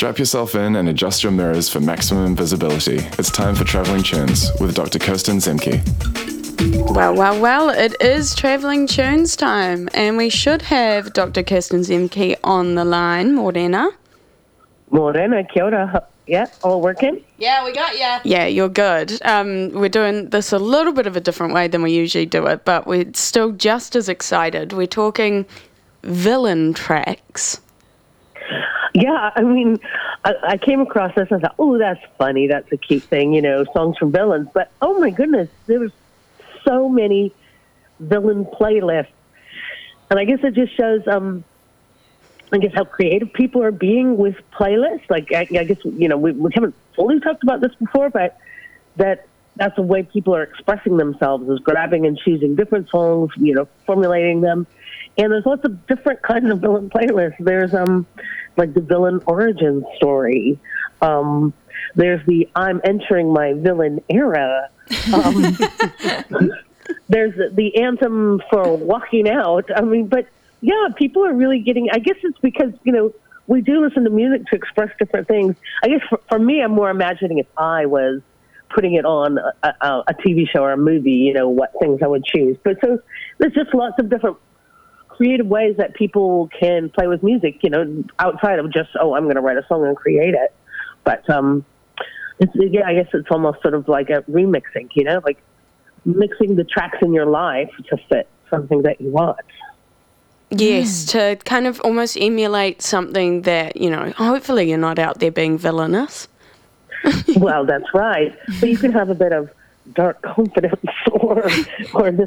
Strap yourself in and adjust your mirrors for maximum visibility. It's time for Travelling Tunes with Dr. Kirsten Zemke. Well, it is Travelling Tunes time, and we should have Dr. Kirsten Zemke on the line. Morena, kia ora. Yeah, all working? Yeah, we got ya. Yeah, you're good. We're doing this a little bit of a different way than we usually do it, but we're still just as excited. We're talking villain tracks. Yeah, I mean, I came across this and I thought, oh, that's funny. That's a cute thing, songs from villains. But, oh, my goodness, there was so many villain playlists. And I guess it just shows, how creative people are being with playlists. Like, I guess, we haven't fully talked about this before, but that's the way people are expressing themselves, is grabbing and choosing different songs, formulating them. And there's lots of different kinds of villain playlists. There's, like the villain origin story. There's the I'm entering my villain era. There's the anthem for walking out. I mean, but yeah, people are really getting, I guess it's because, we do listen to music to express different things. I guess for me, I'm more imagining if I was putting it on a TV show or a movie, what things I would choose. But so there's just lots of different creative ways that people can play with music, outside of just, I'm going to write a song and create it. But, I guess it's almost sort of like a remixing, like mixing the tracks in your life to fit something that you want. Yes, to kind of almost emulate something that, hopefully you're not out there being villainous. Well, that's right. But you can have a bit of dark confidence or this,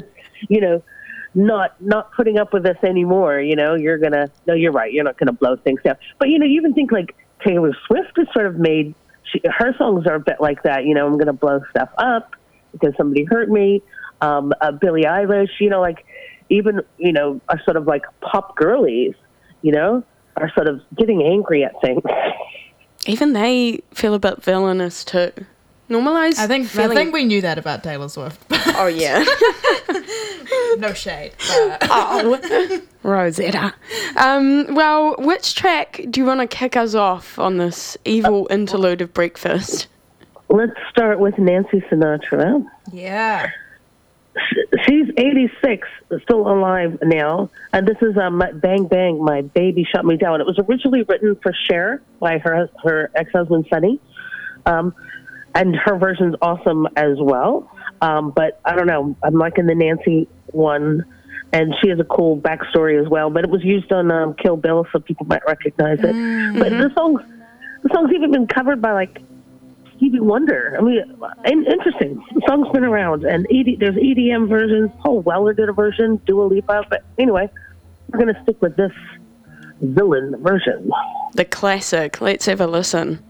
not putting up with this anymore, you're right, you're not gonna blow things down. But you even think like Taylor Swift has sort of made her songs are a bit like that, I'm gonna blow stuff up because somebody hurt me. Billie Eilish, even are sort of like pop girlies, are sort of getting angry at things. Even they feel a bit villainous too. Normalize. I think we knew that about Taylor Swift. Oh yeah. No shade. Oh, Rosetta. Well, which track do you want to kick us off on this evil interlude of breakfast? Let's start with Nancy Sinatra. Yeah. She's 86, still alive now. And this is Bang Bang, My Baby Shut Me Down. It was originally written for Cher by her ex-husband, Sonny. And her version's awesome as well. But I don't know. I'm liking the Nancy one. And she has a cool backstory as well. But it was used on Kill Bill, so people might recognize it. Mm-hmm. But the song's even been covered by, like, Stevie Wonder. I mean, interesting. The song's been around. And there's EDM versions. Paul Weller did a version, Dua Lipa. But anyway, we're going to stick with this villain version. The classic. Let's have a listen.